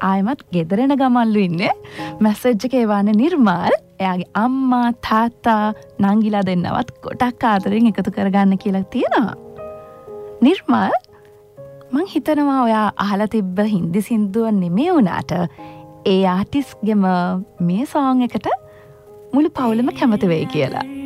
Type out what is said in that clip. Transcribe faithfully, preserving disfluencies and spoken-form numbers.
ආයමත් ගෙදරෙන ගමන්ලු ඉන්නේ මැසේජ් එක එවන්නේ නිර්මාල් එයාගේ අම්මා තාත්තා නංගිලා දෙන්නවත් ගොඩක් ආදරෙන් එකතු කරගන්න කියලා තියෙනවා. නිර්මාල් මං හිතනවා ඔයා අහලා තිබ්බ හින්දි සින්දුව නෙමෙයි වුණාට ඒ ආටිස්ට්ගෙම මේ සෝං එකට මුළු පවුලම කැමති වෙයි කියලා.